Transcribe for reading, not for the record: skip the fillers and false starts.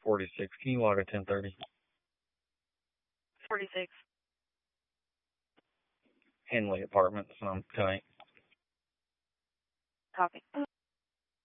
46. Can you log a 1030? 46. Henley Apartments, tonight. Copy.